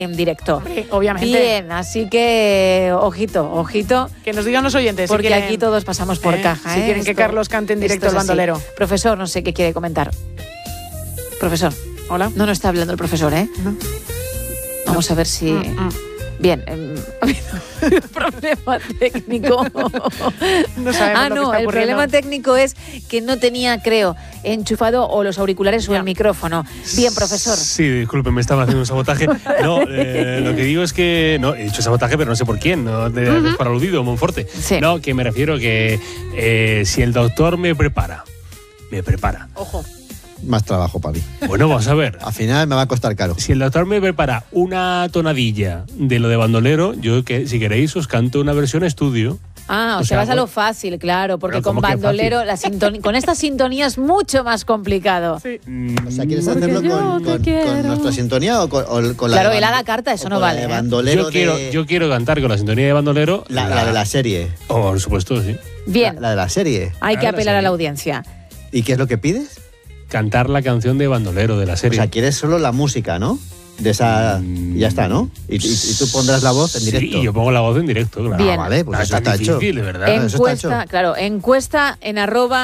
en directo. Hombre, obviamente. Bien, así que ojito. Que nos digan los oyentes. Porque si quieren, aquí todos pasamos por caja. Si quieren que Carlos cante en directo el bandolero. Profesor, no sé qué quiere comentar. Profesor. Hola. No está hablando el profesor, ¿eh? No. Vamos a ver si... Bien, problema técnico. No sabemos lo que está el problema técnico es que no tenía, creo, enchufado o los auriculares o el micrófono. Bien, profesor. Sí, disculpe, me estaban haciendo un sabotaje. No, lo que digo es que... No, he dicho sabotaje, pero no sé por quién. No para aludido, Monforte. Sí. No, que me refiero que si el doctor me prepara. Ojo. Más trabajo para mí. Bueno, vamos a ver. Al final me va a costar caro. Si el doctor me prepara una tonadilla de lo de bandolero, yo, que si queréis, os canto una versión estudio. O sea, vas a lo fácil, claro, porque con bandolero, con esta sintonía es mucho más complicado. Sí. O sea, ¿quieres hacerlo con nuestra sintonía o con la Claro, de él a la carta, eso no vale. De bandolero yo quiero cantar con la sintonía de bandolero. La de la serie. Oh, por supuesto, sí. Bien. La de la serie. Hay que apelar a la audiencia. ¿Y qué es lo que pides? Cantar la canción de bandolero de la serie. O sea, quieres solo la música, ¿no? De esa... Y ya está, ¿no? Y tú pondrás la voz en directo. Sí, yo pongo la voz en directo, claro. Bien. Vale, pues eso está hecho. Difícil, de verdad. Encuesta en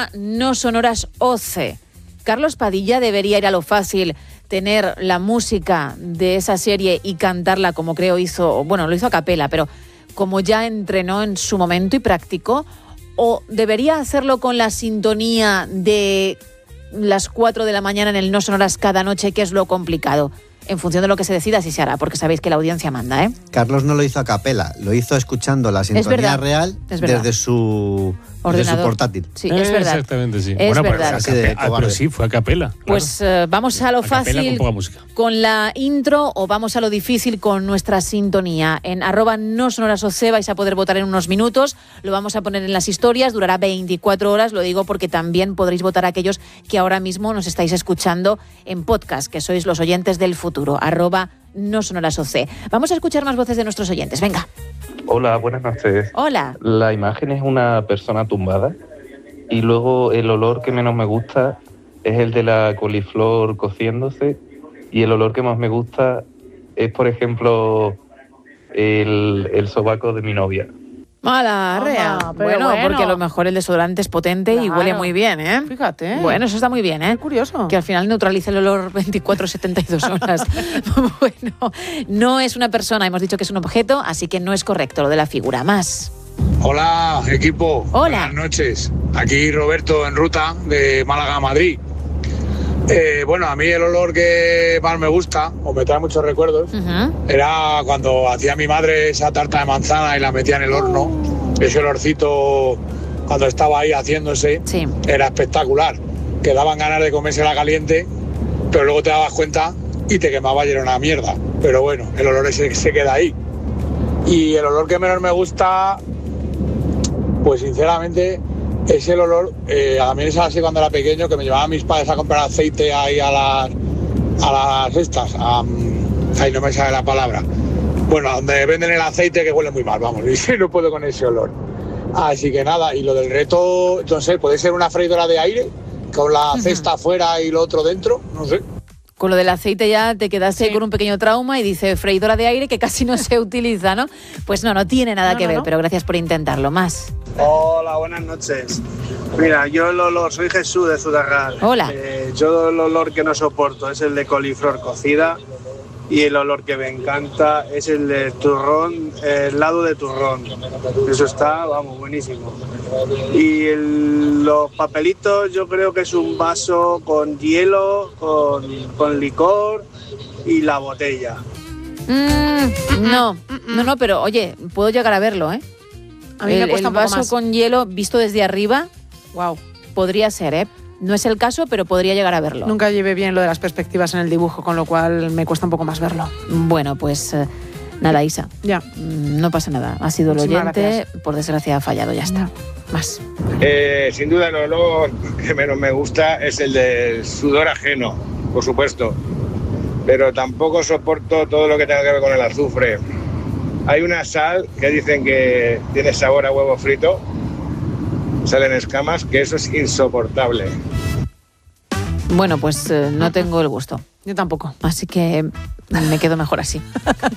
@nosonorasoc. Carlos Padilla debería ir a lo fácil, tener la música de esa serie y cantarla como creo hizo, bueno, lo hizo a capela, pero como ya entrenó en su momento y practicó, o debería hacerlo con la sintonía de las 4 de la mañana en el No Sonoras cada noche, que es lo complicado. En función de lo que se decida, así se hará, porque sabéis que la audiencia manda, ¿eh? Carlos no lo hizo a capela, lo hizo escuchando la sintonía real desde su portátil. Sí, es verdad. Exactamente, sí. Es verdad. Pero sí, fue a capela. Claro. Pues vamos a lo fácil con la intro o vamos a lo difícil con nuestra sintonía. En @nosonorasoc vais a poder votar en unos minutos. Lo vamos a poner en las historias, durará 24 horas. Lo digo porque también podréis votar a aquellos que ahora mismo nos estáis escuchando en podcast, que sois los oyentes del futuro. @nosonorasoc. Vamos a escuchar más voces de nuestros oyentes. Venga. Hola, buenas noches. Hola. La imagen es una persona tumbada y luego el olor que menos me gusta es el de la coliflor cociéndose y el olor que más me gusta es, por ejemplo, el sobaco de mi novia. Mala, rea. Bueno, porque a lo mejor el desodorante es potente y huele muy bien, ¿eh? Fíjate. Bueno, eso está muy bien, ¿eh? Qué curioso. Que al final neutralice el olor 24-72 horas. Bueno, no es una persona, hemos dicho que es un objeto, así que no es correcto lo de la figura. Más. Hola, equipo. Hola. Buenas noches. Aquí Roberto en ruta de Málaga a Madrid. Bueno, a mí el olor que más me gusta, o me trae muchos recuerdos, era cuando hacía mi madre esa tarta de manzana y la metía en el horno. Ese olorcito, cuando estaba ahí haciéndose, era espectacular. Que daban ganas de comérsela caliente, pero luego te dabas cuenta y te quemaba y era una mierda. Pero bueno, el olor ese se queda ahí. Y el olor que menos me gusta, pues sinceramente... es el olor, a mí es así cuando era pequeño, que me llevaban mis padres a comprar aceite ahí a las estas, ahí no me sale la palabra. Bueno, donde venden el aceite, que huele muy mal, vamos, y no puedo con ese olor. Así que nada, y lo del reto, no sé, puede ser una freidora de aire, con la cesta afuera y lo otro dentro, no sé. Con lo del aceite ya te quedaste con un pequeño trauma y dice freidora de aire que casi no se utiliza, ¿no? Pues no tiene nada que ver, pero gracias por intentarlo. Más. Hola, buenas noches. Mira, yo el olor, soy Jesús de Zugarral. Hola. Yo el olor que no soporto es el de coliflor cocida y el olor que me encanta es el de turrón, helado de turrón. Eso está, vamos, buenísimo. Y los papelitos yo creo que es un vaso con hielo, con licor y la botella. No, pero oye, puedo llegar a verlo, ¿eh? A mí me cuesta un poco vaso más. con hielo visto desde arriba, wow, podría ser, ¿eh? No es el caso, pero podría llegar a verlo. Nunca llevé bien lo de las perspectivas en el dibujo, con lo cual me cuesta un poco más verlo. Bueno, pues nada, Isa. Ya. No pasa nada. Ha sido el Muchísimas oyente, gracias. por desgracia ha fallado, ya está. Más. Sin duda el olor que menos me gusta es el del sudor ajeno, por supuesto. Pero tampoco soporto todo lo que tenga que ver con el azufre. Hay una sal que dicen que tiene sabor a huevo frito, salen escamas, que eso es insoportable. Bueno, pues no tengo el gusto. Yo tampoco. Así que Me quedo mejor así.